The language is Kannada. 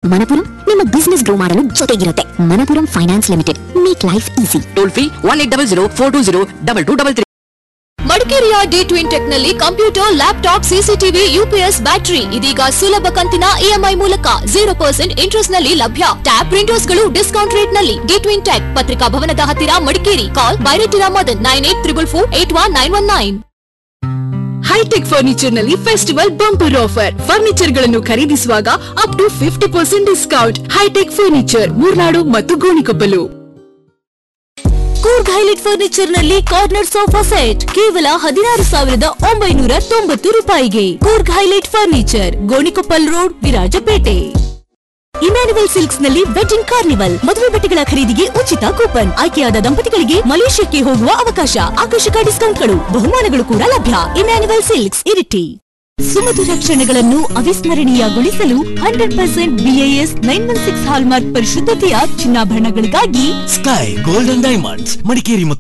ಮಣಪುರಂ ನಿಮ್ಮ ಬಿಸ್ನೆಸ್ ಗ್ರೋ ಮಾಡಲು ಜೊತೆಗಿರುತ್ತೆ. Manappuram finance limited, make life easy. Toll free 1800 420 2223. ಮಡಿಕೇರಿಯ D-Twin Tech ನಲ್ಲಿ computer, laptop, CCTV, UPS, battery ಇದೀಗ ಸುಲಭ ಕಂತಿನ EMI ಮೂಲಕ 0% ಇಂಟ್ರೆಸ್ಟ್ ನಲ್ಲಿ ಲಭ್ಯ. ಟ್ಯಾಬ್ ಪ್ರಿಂಟರ್ಸ್ ಗಳು ಡಿಸ್ಕೌಂಟ್ ರೇಟ್ ನಲ್ಲಿ. D-Twin Tech ಪತ್ರಿಕಾ ಭವನದ ಹತ್ತಿರ, ಮಡಿಕೇರಿ. ಕಾಲ್ ಬೈರೇಟಿರಾ ಮದನ್ 9844481919. ಹೈಟೆಕ್ ಫರ್ನಿಚರ್ ನಲ್ಲಿ ಫೆಸ್ಟಿವಲ್ ಬಂಪರ್ ಆಫರ್. ಫರ್ನಿಚರ್ ಗಳನ್ನು ಖರೀದಿಸುವಾಗ up to 50% discount. High tech furniture, Murnad ಮತ್ತು ಗೋಣಿಕೊಪ್ಪಲು. ಕೂರ್ಗ್ ಹೈಲೈಟ್ ಫರ್ನಿಚರ್ ನಲ್ಲಿ ಕಾರ್ನರ್ ಸೋಫಾ ಸೆಟ್ ಕೇವಲ 16,990 ರೂಪಾಯಿಗೆ. Coorg highlight furniture, Gonikoppal road, Virajpet. Emmanuel silks ನಲ್ಲಿ ವೆಡ್ಡಿಂಗ್ ಕಾರ್ನಿವಲ್. ಮದುವೆ ಬಟ್ಟೆಗಳ ಖರೀದಿಗೆ ಉಚಿತ ಕೂಪನ್. ಆಯ್ಕೆಯಾದ ದಂಪತಿಗಳಿಗೆ ಮಲೇಷ್ಯಾಕ್ಕೆ ಹೋಗುವ ಅವಕಾಶ. ಆಕರ್ಷಕ ಡಿಸ್ಕೌಂಟ್ಗಳು, ಬಹುಮಾನಗಳು ಕೂಡ ಲಭ್ಯ. Emmanuel silks, Iritty. ಸುಮಧುರ ಕ್ಷಣಗಳನ್ನು ಅವಿಸ್ಮರಣೀಯಗೊಳಿಸಲು 100% BIS 916 hallmark ಪರಿಶುದ್ಧತೆಯ ಚಿನ್ನಾಭರಣಗಳಿಗಾಗಿ sky golden diamonds, Madikeri.